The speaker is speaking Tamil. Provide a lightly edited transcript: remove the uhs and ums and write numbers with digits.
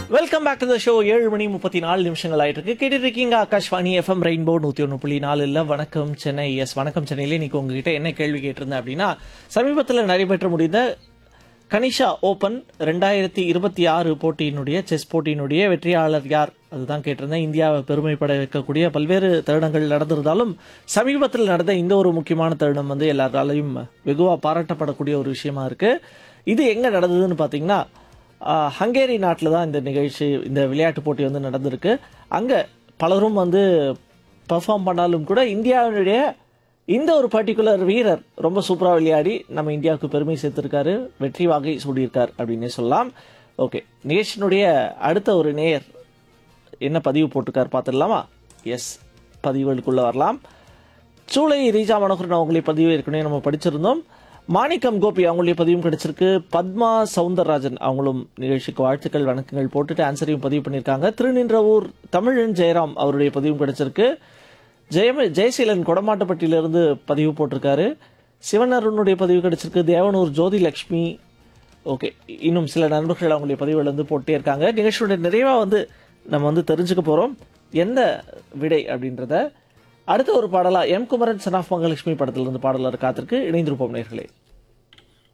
Welcome back to the show. 7:34 ஆயிட்டு இருக்கு. கேட்டுட்டு இருக்கீங்க ஆகாஷ்வாணி எஃப்எம் ரெயின்போ 101.4. வணக்கம் சென்னை. எஸ், வணக்கம் சென்னையில இன்னைக்கு உங்ககிட்ட என்ன கேள்வி கேட்டிருந்தேன் அப்படின்னா, சமீபத்தில் நடைபெற்ற முடிந்த கனிஷா ஓபன் 2026 போட்டியினுடைய செஸ் போட்டியினுடைய வெற்றியாளர் யார், அதுதான் கேட்டிருந்தேன். இந்தியாவை பெருமைப்பட வைக்கக்கூடிய பல்வேறு தருணங்கள் நடந்திருந்தாலும் சமீபத்தில் நடந்த இந்த ஒரு முக்கியமான தருணம் எல்லாராலையும் வெகுவா பாராட்டப்படக்கூடிய ஒரு விஷயமா இருக்கு. இது எங்க நடந்ததுன்னு பாத்தீங்கன்னா, ஹங்கேரி நாட்டில் தான் இந்த நிகழ்ச்சி, இந்த விளையாட்டு போட்டி நடந்திருக்கு. அங்கே பலரும் பெர்ஃபார்ம் பண்ணாலும் கூட இந்தியாவுடைய இந்த ஒரு பர்டிகுலர் வீரர் ரொம்ப சூப்பராக விளையாடி நம்ம இந்தியாவுக்கு பெருமை சேர்த்திருக்காரு, வெற்றி வாகை சூடியிருக்கார் அப்படின்னே சொல்லலாம். ஓகே, நிகழ்ச்சியினுடைய அடுத்த ஒரு நேயர் என்ன பதிவு போட்டிருக்கார் பார்த்துடலாமா? எஸ், பதிவுகளுக்குள்ளே வரலாம். சூளை ரீஜா மனோகரன் அவங்களுடைய பதிவு ஏற்கனவே நம்ம படிச்சிருந்தோம். மாணிக்கம் கோபி அவங்களுடைய பதிவும் கிடைச்சிருக்கு. பத்மா சவுந்தரராஜன் அவங்களும் நிகழ்ச்சிக்கு வாழ்த்துக்கள் வணக்கங்கள் போட்டுட்டு ஆன்சரையும் பதிவு பண்ணியிருக்காங்க. திருநின்றவூர் தமிழன் ஜெயராம் அவருடைய பதிவும் கிடைச்சிருக்கு. ஜெயசீலன் கொடமாட்டப்பட்டியிலிருந்து பதிவு போட்டிருக்காரு. சிவன் அருணுடைய பதிவு கிடைச்சிருக்கு. தேவனூர் ஜோதி லட்சுமி. ஓகே, இன்னும் சில நண்பர்கள் அவங்களுடைய பதிவுகள் போட்டே இருக்காங்க. நிகழ்ச்சியுடைய நிறைவாக நம்ம தெரிஞ்சுக்க போகிறோம் எந்த விடை அப்படின்றத. அடுத்த ஒரு பாடலா M Kumaran son of Mahalakshmi படத்திலிருந்து பாடலர் காத்திருக்கு. இணைந்திருப்போம் நேர்களே.